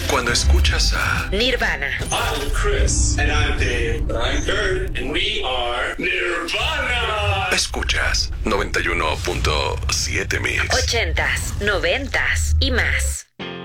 Cuando escuchas a Nirvana. I'm Chris. And I'm Dave. I'm Kurt. And we are Nirvana. Escuchas 91.7 Mix. 80s, 90s y más.